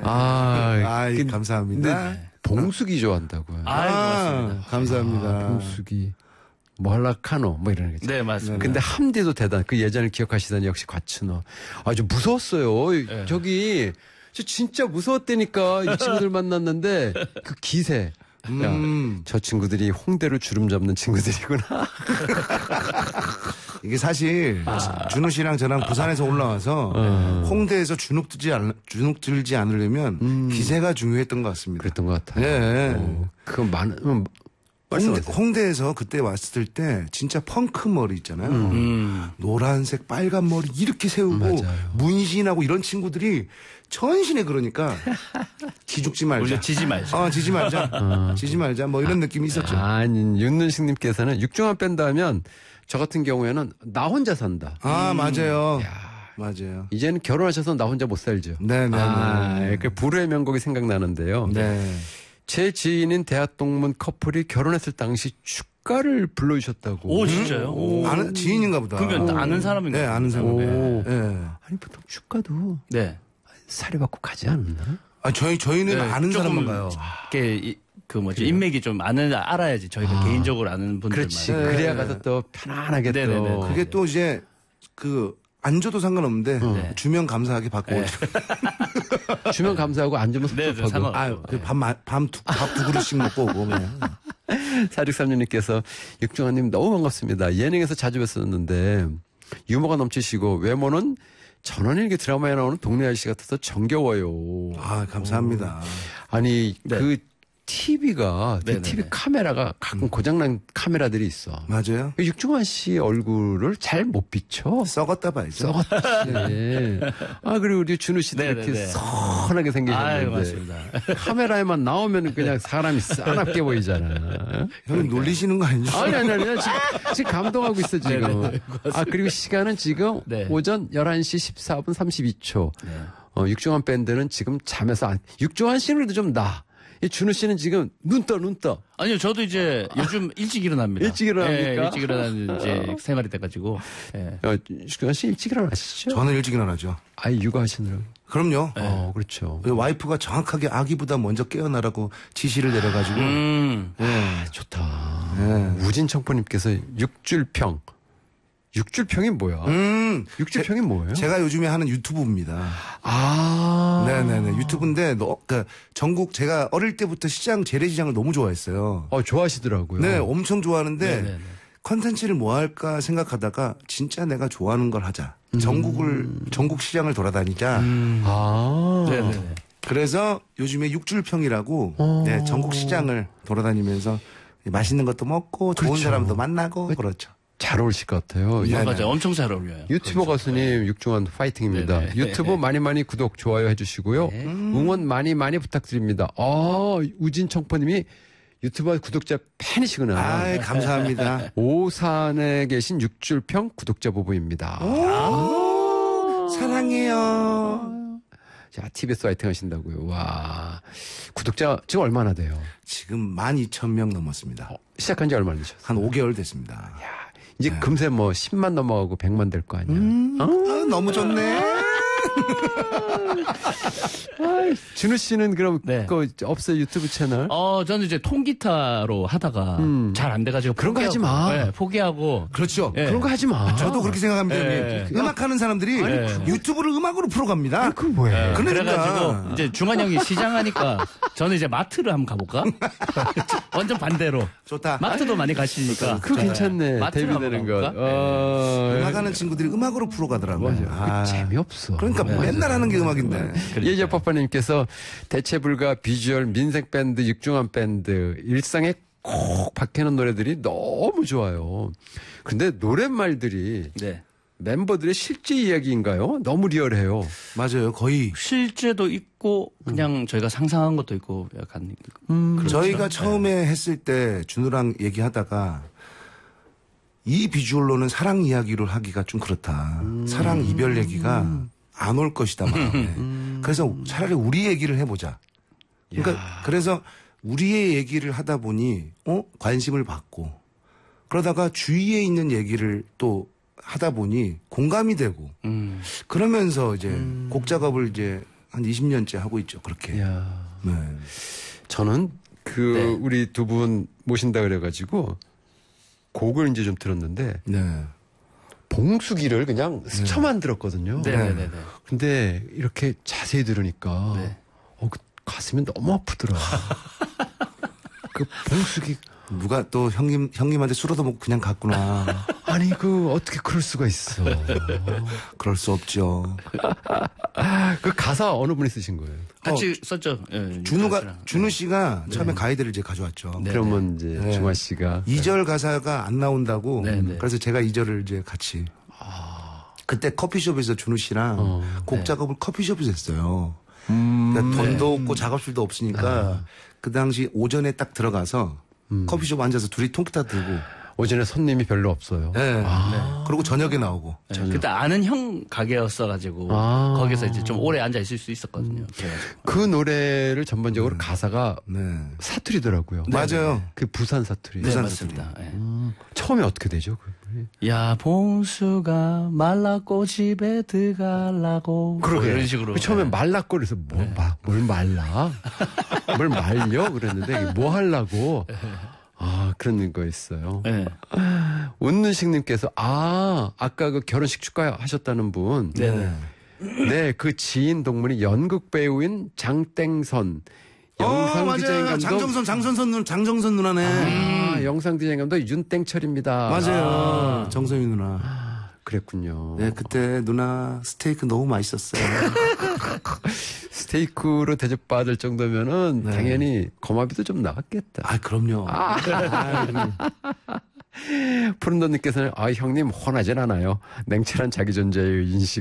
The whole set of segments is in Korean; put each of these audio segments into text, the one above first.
감사합니다. 봉숙이 좋아한다고요. 고맙습니다. 감사합니다. 봉숙이. 할라카노 이런 거죠. 네, 맞습니다. 근데 함디도 대단. 그 예전을 기억하시다니 역시 과춘어. 아주 무서웠어요. 네. 저기 저 진짜 무서웠다니까 이 친구들 만났는데 그 기세. 야, 저 친구들이 홍대로 주름 잡는 친구들이구나. 이게 사실 준호 씨랑 저랑 부산에서 올라와서 홍대에서 주눅 들지 않으려면 기세가 중요했던 것 같습니다. 그랬던 것 같아요. 예. 그 많은 홍대에서 그때 왔을 때 진짜 펑크 머리 있잖아요. 노란색, 빨간 머리 이렇게 세우고 맞아요. 문신하고 이런 친구들이 전신에 그러니까 기죽지 말자. 우리가 지지 말자. 지지 말자. 지지 말자. 뭐 이런 느낌이 있었죠. 아니 윤는식님께서는 육중한 밴드 하면 저 같은 경우에는 나 혼자 산다. 맞아요. 맞아요. 이제는 결혼하셔서 나 혼자 못 살죠. 네네. 그 불후의 명곡이 생각나는데요. 네. 제 지인인 대학동문 커플이 결혼했을 당시 축가를 불러주셨다고. 오, 진짜요? 아는 지인인가 보다. 그러면 아는 사람인가? 네, 아는 사람. 아니 보통 축가도 네. 사례받고 가지 않나? 저희는 아는 사람만 가요. 인맥이 좀 알아야지 저희가 개인적으로 아는 분들만. 그렇지. 그래야 가서 또 편안하게 네네네. 또. 그게 또 이제 안 줘도 상관없는데 주면 감사하게 받고 오죠. 주면 감사하고 안 주면 섭섭하고. 밥 두 그릇씩 먹고 오고 그냥. 4636님께서 육중환님 너무 반갑습니다. 예능에서 자주 뵀었는데 유머가 넘치시고 외모는 전원일기 드라마에 나오는 동네 아저씨 같아서 정겨워요. 감사합니다. 아니 그 TV가 TV 카메라가 가끔 고장난 카메라들이 있어. 맞아요. 육중환 씨 얼굴을 잘 못 비춰. 썩었다 봐야죠. 썩었지. 그리고 우리 준우 씨도 이렇게 선하게 생기셨는데. 맞습니다. 카메라에만 나오면 그냥 사람이 싸납게 보이잖아. 형님 놀리시는 거 아니죠? 아니. 지금 감동하고 있어, 지금. 그리고 시간은 지금 오전 11시 14분 32초. 육중환 밴드는 지금 잠에서 육중환 씨는 좀 이 준우 씨는 지금 눈 떠. 아니요, 저도 이제 요즘 일찍 일어납니다. 일찍 일어납니까? 일찍 일어나는 이제 생활이 돼가지고. 준우 씨 일찍 일어나시죠? 저는 일찍 일어나죠. 아이 육아하시느라고. 그럼요. 그렇죠. 와이프가 정확하게 아기보다 먼저 깨어나라고 지시를 내려가지고. 좋다. 우진청포님께서 육줄평. 육줄평이 뭐야? 육줄평이 뭐예요? 제가 요즘에 하는 유튜브입니다. 네네네. 유튜브인데, 전국 제가 어릴 때부터 재래시장을 너무 좋아했어요. 좋아하시더라고요. 네, 엄청 좋아하는데, 컨텐츠를 뭐 할까 생각하다가, 진짜 내가 좋아하는 걸 하자. 전국 시장을 돌아다니자. 네네네. 그래서 요즘에 육줄평이라고, 전국 시장을 돌아다니면서 맛있는 것도 먹고, 좋은 사람도 만나고, 그렇죠. 잘 어울리실 것 같아요. 맞아요. 엄청 잘 어울려요. 유튜버 가수님 육중환 파이팅입니다. 네네. 유튜브 많이 구독, 좋아요 해주시고요. 응원 많이 부탁드립니다. 우진청포님이 유튜버 구독자 팬이시구나. 감사합니다. 오산에 계신 육줄평 구독자 부부입니다. 사랑해요. 자, TBS 화이팅 하신다고요. 와. 구독자 지금 얼마나 돼요? 지금 12,000명 넘었습니다. 시작한 지 얼마나 되셨어요? 한 5개월 됐습니다. 이제 금세 10만 넘어가고 100만 될 거 아니야. 너무 좋네. 준우 씨는 그럼 없어요 유튜브 채널? 저는 이제 통기타로 하다가 잘 안 돼가지고 그런 거 하지 마. 포기하고. 그렇죠. 그런 거 하지 마. 저도 그렇게 생각합니다. 음악하는 사람들이 유튜브를 음악으로 풀어갑니다. 그건 뭐예요? 그래가지고 이제 중환 형이 시장하니까 저는 이제 마트를 한번 가볼까? 완전 반대로. 좋다. 마트도 많이 가시니까. 그거 괜찮네. 데뷔되는 거. 음악하는 친구들이 음악으로 풀어가더라고요. 재미없어. 그러니까 맨날 하는 게 음악인데. 예저파파님께서 대체 불가 비주얼 민색 밴드 육중한 밴드 일상에 꼭 박히는 노래들이 너무 좋아요. 근데 노랫말들이 멤버들의 실제 이야기인가요? 너무 리얼해요. 맞아요. 거의. 실제도 있고 그냥 저희가 상상한 것도 있고 약간. 그렇죠. 저희가 처음에 했을 때 준우랑 얘기하다가 이 비주얼로는 사랑 이야기를 하기가 좀 그렇다. 사랑 이별 얘기가 안 올 것이다 마음에. 그래서 차라리 우리 얘기를 해보자. 그러니까 그래서 우리의 얘기를 하다 보니 관심을 받고 그러다가 주위에 있는 얘기를 또 하다 보니 공감이 되고 그러면서 이제 곡 작업을 이제 한 20년째 하고 있죠. 그렇게. 야. 네. 저는 우리 두 분 모신다 그래가지고 곡을 이제 좀 들었는데 네. 봉숙이를 그냥 스쳐만 들었거든요. 네네네. 근데 이렇게 자세히 들으니까 그 가슴이 너무 아프더라. 그 봉숙이 누가 또 형님한테 술 얻어먹고 그냥 갔구나. 아니 어떻게 그럴 수가 있어. 그럴 수 없죠. 그 가사 어느 분이 쓰신 거예요? 같이 썼죠. 예, 준우 씨가 처음에 가이드를 이제 가져왔죠. 그러면 이제 중화 씨가 2절 가사가 안 나온다고. 네네. 그래서 제가 2절을 이제 같이. 그때 커피숍에서 준우 씨랑 곡 작업을 커피숍에서 했어요. 그러니까 돈도 없고 작업실도 없으니까 그 당시 오전에 딱 들어가서 커피숍 앉아서 둘이 통기타 들고. 오전에 손님이 별로 없어요. 네. 그리고 저녁에 나오고. 네. 그때 아는 형 가게였어가지고 거기서 이제 좀 오래 앉아 있을 수 있었거든요. 그래가지고. 그 노래를 전반적으로 가사가 사투리더라고요. 맞아요. 그 부산 사투리. 네, 맞습니다. 네. 처음에 어떻게 되죠? 야, 봉수가 말랐고 집에 들어가려고. 그러게. 이런 식으로. 처음에 말랐고 그래서 뭘 말라? 뭘 말려? 그랬는데 뭐 하려고? 그런 거였어요. 네. 운는식님께서 아까 그 결혼식 축하하셨다는 분. 네, 그 지인 동문이 연극 배우인 장땡선. 영상 디자인 감독 장정선 누나네. 영상 디자인 감독 윤땡철입니다. 맞아요. 정선이 누나. 그랬군요. 네, 그때 누나 스테이크 너무 맛있었어요. 스테이크로 대접받을 정도면은 당연히 거마비도 좀 나갔겠다. 그럼요. 푸른돈님께서는 형님 혼하진 않아요. 냉철한 자기 존재의 인식.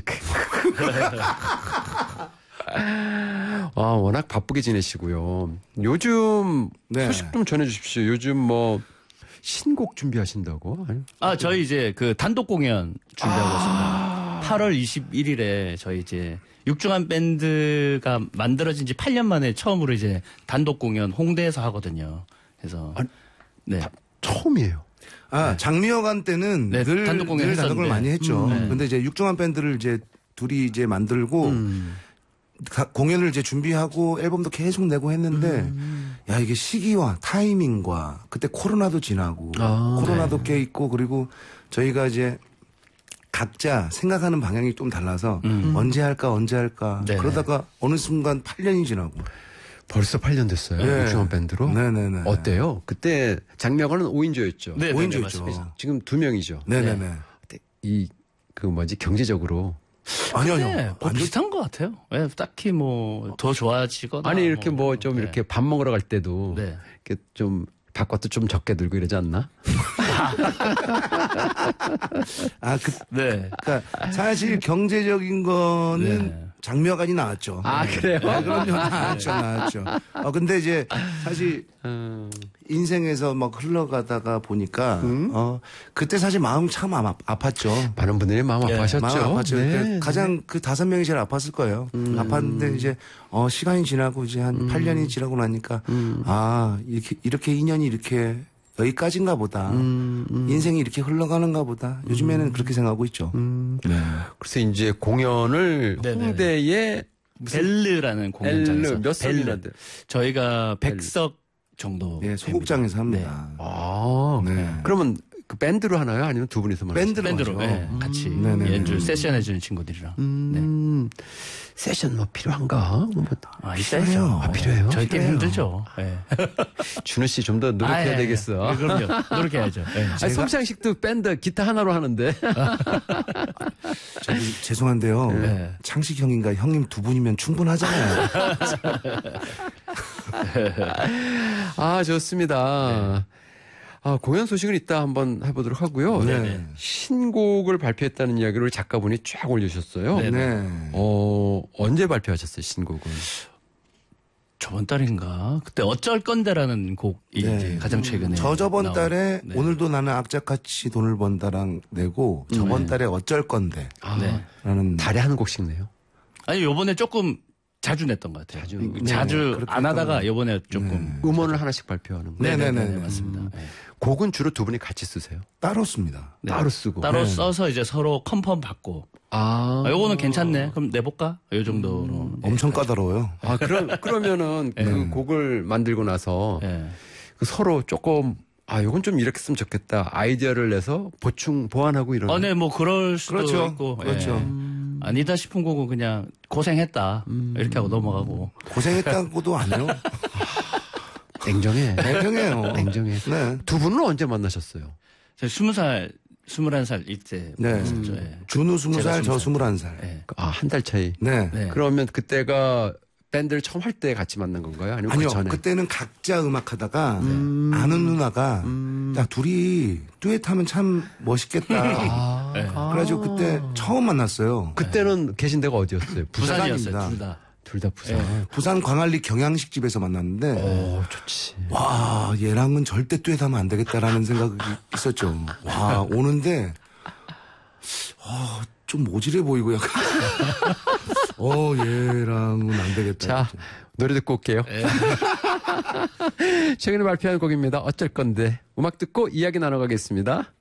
워낙 바쁘게 지내시고요. 요즘 소식 좀 전해주십시오. 요즘 뭐 신곡 준비하신다고? 저희 이제 그 단독 공연 준비하고 있습니다. 8월 21일에 저희 이제 육중한 밴드가 만들어진 지 8년 만에 처음으로 이제 단독 공연 홍대에서 하거든요. 그래서 처음이에요. 장미여관 때는 늘 단독 공연 단독을 많이 했죠. 근데 이제 육중한 밴드를 이제 둘이 이제 만들고 공연을 이제 준비하고 앨범도 계속 내고 했는데 이게 시기와 타이밍과 그때 코로나도 지나고 코로나도 꽤 있고 그리고 저희가 이제 각자 생각하는 방향이 좀 달라서 언제 할까 그러다가 어느 순간 8년이 지나고 벌써 8년 됐어요. 육중한 밴드로. 네네네. 어때요? 그때 장명관은 5인조였죠. 네, 5인조였죠. 지금 2명이죠. 네네네. 경제적으로 아니요. 뭐 비슷한 것 같아요. 딱히 뭐 더 좋아지거나. 아니 이렇게 좀 이렇게 밥 먹으러 갈 때도 이렇게 좀 밥값도 좀 적게 들고 이러지 않나? 그러니까 사실 경제적인 거는 장미여관이 나왔죠. 그래요? 그럼요. 나왔죠. 근데 이제 사실 인생에서 막 흘러가다가 보니까 그때 사실 마음 참 아팠죠. 많은 분들이 마음 아파하셨죠. 마음 아팠죠. 가장 그 5명이 제일 아팠을 거예요. 아팠는데 이제 시간이 지나고 이제 한 8년이 지나고 나니까 이렇게 인연이 이렇게 여기까지인가 보다. 인생이 이렇게 흘러가는가 보다. 요즘에는 그렇게 생각하고 있죠. 그래서 이제 공연을 홍대에 벨르라는 공연장에서 몇 석이나 저희가 100석 정도. 소극장에서 합니다. 그러면 그 밴드로 하나요? 아니면 두 분이서만? 밴드로 같이 연주 세션 해주는 친구들이랑. 세션 뭐 필요한가? 있어야죠. 필요해요? 저희 때문에 힘들죠. 준우 씨 좀 더 노력해야 되겠어. 그럼요. 노력해야죠. 송창식도 밴드 기타 하나로 하는데. 죄송한데요. 창식 형인가 형님 두 분이면 충분하잖아요. 좋습니다. 공연 소식은 이따 한번 해보도록 하고요. 신곡을 발표했다는 이야기를 작가분이 쫙 올려주셨어요. 언제 발표하셨어요, 신곡은? 저번 달인가? 그때 어쩔 건데라는 곡이 이제 가장 최근에. 저번 달에 오늘도 나는 악착같이 돈을 번다랑 내고 저번 달에 어쩔 건데. 라는. 달에 한 곡씩 내요? 아니, 요번에 조금 자주 냈던 것 같아요. 자주 안 하다가 요번에 조금. 음원을 하나씩 발표하는 거예요? 네네네. 맞습니다. 곡은 주로 두 분이 같이 쓰세요? 따로 씁니다. 네. 따로 쓰고. 따로 네. 써서 이제 서로 컨펌 받고. 요거는 괜찮네. 그럼 내볼까? 요 정도로. 엄청 까다로워요. 그러면은 그 곡을 만들고 나서 예. 그 서로 조금 요건 좀 이렇게 했으면 좋겠다. 아이디어를 내서 보완하고 이런. 네, 뭐 그럴 수도 그렇죠. 있고. 그렇죠. 예. 아니다 싶은 곡은 그냥 고생했다. 이렇게 하고 넘어가고. 고생했다고도 안 해요. 냉정해. 냉정해요. 냉정해. 네. 두 분은 언제 만나셨어요? 제가 20살, 21살 이때. 네. 만났었죠. 예. 준우 제가 20살, 저 21살. 예. 한 달 차이. 네. 네. 그러면 그때가 밴드를 처음 할 때 같이 만난 건가요? 아니면 아니요. 그 전에? 그때는 각자 음악 하다가 아는 누나가 야, 둘이 듀엣하면 참 멋있겠다. 네. 그래가지고 그때 처음 만났어요. 그때는 계신 데가 어디였어요? 부산이었어요, 부산입니다. 둘 다. 둘 다 부산. 부산 광안리 경양식집에서 만났는데 오, 좋지. 와, 얘랑은 절대 듀엣하면 안 되겠다라는 생각이 있었죠. 와, 오는데 좀 모질해 보이고 약간 얘랑은 안 되겠다. 자, 노래 듣고 올게요. 최근에 발표한 곡입니다. 어쩔 건데. 음악 듣고 이야기 나눠가겠습니다.